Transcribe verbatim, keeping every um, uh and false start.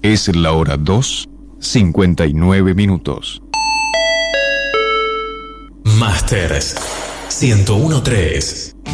Es la hora dos, cincuenta y nueve minutos. Masters ciento uno punto tres.